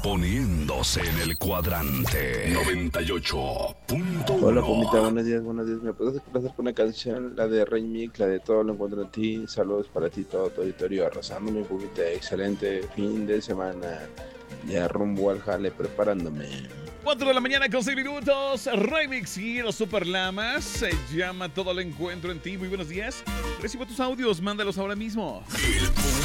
poniéndose en el cuadrante 98.1. Hola, Pumita, buenos días. ¿Me puedes complacer con una canción? La de Rey Mix, la de Todo lo encuentro en ti. Saludos para ti, todo tu auditorio, arrasando mi Pumita. Excelente fin de semana. Ya rumbo al jale, preparándome. 4 de la mañana con 6 minutos. Remix y los Super Lamas. Se llama Todo lo encuentro en ti. Muy buenos días. Recibo tus audios. Mándalos ahora mismo.